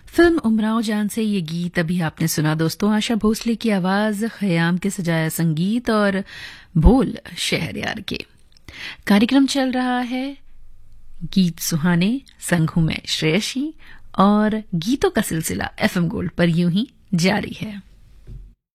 Film Umrao जान से ये गीत अभी आपने सुना दोस्तों। आशा भोसले की आवाज, खयाम के सजाया संगीत और बोल शहरयार के। कार्यक्रम चल रहा है गीत सुहाने, संग हूं मैं श्रेयसी और गीतों का सिलसिला एफएम गोल्ड पर यूं ही जारी है।